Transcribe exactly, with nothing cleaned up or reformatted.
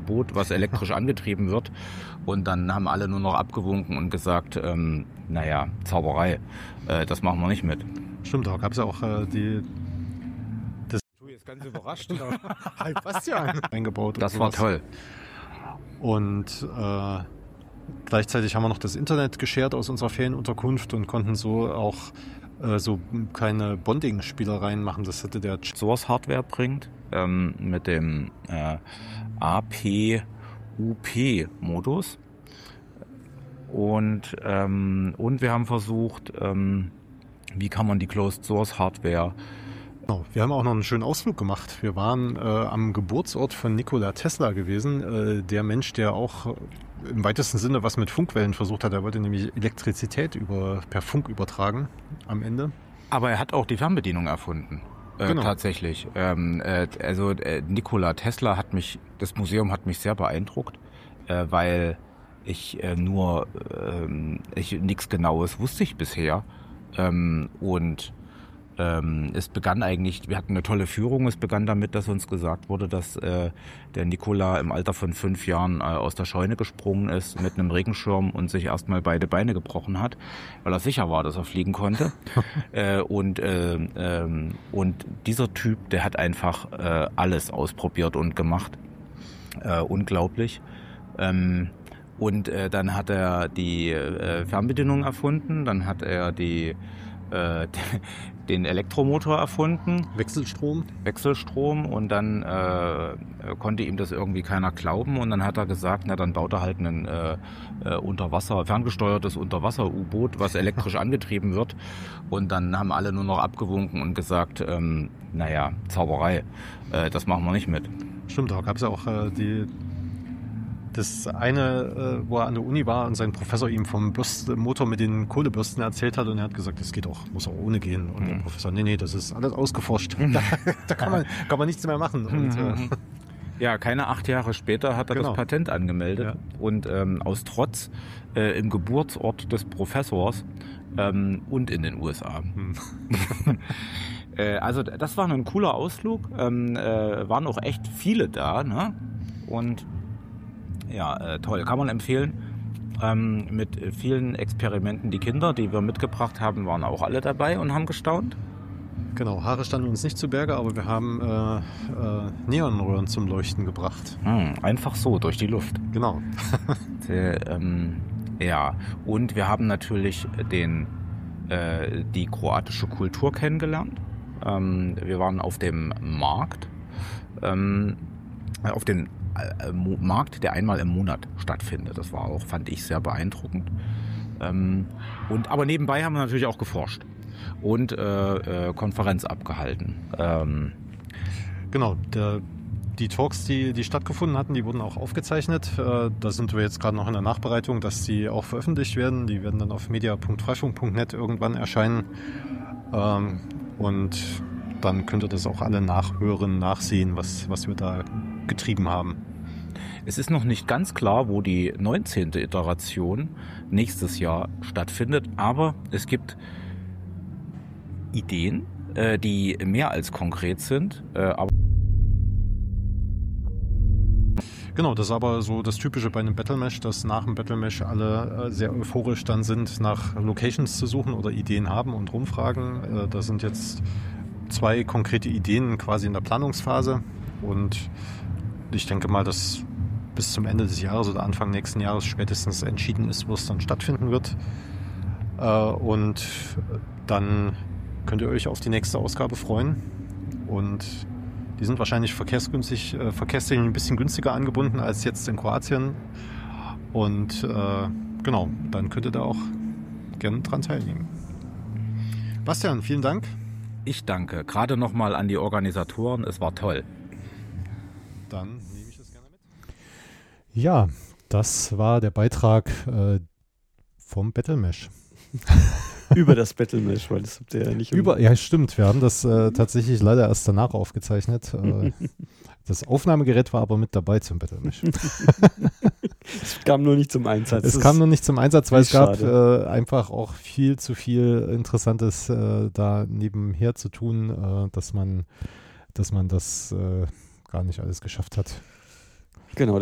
U-Boot, was elektrisch angetrieben wird. Und dann haben alle nur noch abgewunken und gesagt, ähm, naja, Zauberei, äh, das machen wir nicht mit. Stimmt, da gab es ja auch äh, die... Das Du jetzt ganz überrascht. Hi Bastian eingebaut. Das war toll. Und äh, gleichzeitig haben wir noch das Internet geshared aus unserer Ferienunterkunft und konnten so auch äh, so keine Bonding-Spielereien machen. Das hätte der Source-Hardware bringt ähm, mit dem äh, A P U P-Modus. Und, ähm, und wir haben versucht, ähm, wie kann man die Closed-Source-Hardware... Genau. Wir haben auch noch einen schönen Ausflug gemacht. Wir waren äh, am Geburtsort von Nikola Tesla gewesen. Äh, der Mensch, der auch äh, im weitesten Sinne was mit Funkwellen versucht hat. Er wollte nämlich Elektrizität über, per Funk übertragen am Ende. Aber er hat auch die Fernbedienung erfunden. Äh, genau. Tatsächlich. Ähm, äh, also äh, Nikola Tesla hat mich, das Museum hat mich sehr beeindruckt, äh, weil ich äh, nur, äh, ich nichts Genaues wusste ich bisher. Ähm, und Ähm, es begann eigentlich, wir hatten eine tolle Führung, es begann damit, dass uns gesagt wurde, dass äh, der Nikola im Alter von fünf Jahren äh, aus der Scheune gesprungen ist mit einem Regenschirm und sich erstmal beide Beine gebrochen hat, weil er sicher war, dass er fliegen konnte. äh, und, äh, ähm, und dieser Typ, der hat einfach äh, alles ausprobiert und gemacht. Äh, unglaublich. Ähm, und äh, dann hat er die äh, Fernbedienung erfunden, dann hat er die den Elektromotor erfunden. Wechselstrom. Wechselstrom und dann äh, konnte ihm das irgendwie keiner glauben und dann hat er gesagt, na dann baut er halt ein äh, äh, Unterwasser, ferngesteuertes Unterwasser-U-Boot, was elektrisch angetrieben wird und dann haben alle nur noch abgewunken und gesagt, ähm, naja, Zauberei, äh, das machen wir nicht mit. Stimmt, da gab es ja auch äh, die Das eine, wo er an der Uni war und sein Professor ihm vom Bürst, Motor mit den Kohlebürsten erzählt hat und er hat gesagt, das geht auch, muss auch ohne gehen. Und mhm. der Professor, nee, nee, das ist alles ausgeforscht. da da kann, man, kann man nichts mehr machen. Und, äh, ja, keine acht Jahre später hat er genau. das Patent angemeldet ja. und ähm, aus Trotz äh, im Geburtsort des Professors ähm, und in den U S A. Mhm. äh, also das war ein cooler Ausflug, ähm, äh, waren auch echt viele da, ne? Und ja, äh, toll, kann man empfehlen. Ähm, mit vielen Experimenten. Die Kinder, die wir mitgebracht haben, waren auch alle dabei und haben gestaunt. Genau, Haare standen uns nicht zu Berge, aber wir haben äh, äh, Neonröhren zum Leuchten gebracht. Hm, einfach so, durch die Luft. Genau. die, ähm, ja, und wir haben natürlich den, äh, die kroatische Kultur kennengelernt. Ähm, wir waren auf dem Markt, ähm, auf den Markt, der einmal im Monat stattfindet. Das war auch, fand ich, sehr beeindruckend. Ähm, und, aber nebenbei haben wir natürlich auch geforscht und äh, äh, Konferenz abgehalten. Ähm, genau, der, die Talks, die, die stattgefunden hatten, die wurden auch aufgezeichnet. Äh, da sind wir jetzt gerade noch in der Nachbereitung, dass die auch veröffentlicht werden. Die werden dann auf media punkt freifunk punkt net irgendwann erscheinen. Ähm, und dann könnt ihr das auch alle nachhören, nachsehen, was, was wir da getrieben haben. Es ist noch nicht ganz klar, wo die neunzehnte Iteration nächstes Jahr stattfindet, aber es gibt Ideen, äh, die mehr als konkret sind. Äh, aber genau, das ist aber so das Typische bei einem Battlemesh, dass nach dem Battlemesh alle äh, sehr euphorisch dann sind, nach Locations zu suchen oder Ideen haben und rumfragen. Äh, da sind jetzt zwei konkrete Ideen quasi in der Planungsphase und ich denke mal, dass bis zum Ende des Jahres oder Anfang nächsten Jahres spätestens entschieden ist, wo es dann stattfinden wird. Äh, und dann könnt ihr euch auf die nächste Ausgabe freuen. Und die sind wahrscheinlich verkehrsgünstig, äh, verkehrstechnisch ein bisschen günstiger angebunden als jetzt in Kroatien. Und äh, genau, dann könnt ihr da auch gerne dran teilnehmen. Bastian, vielen Dank. Ich danke. Gerade nochmal an die Organisatoren. Es war toll. Dann nehme ich das gerne mit. Ja, das war der Beitrag äh, vom Battlemesh. Über das Battlemesh, weil das habt ihr ja nicht... Über, ja, stimmt. Wir haben das äh, tatsächlich leider erst danach aufgezeichnet. Äh, das Aufnahmegerät war aber mit dabei zum Battlemesh. Es kam nur nicht zum Einsatz. Es das kam nur nicht zum Einsatz, weil es gab äh, einfach auch viel zu viel Interessantes äh, da nebenher zu tun, äh, dass man, dass man das äh, gar nicht alles geschafft hat. Genau.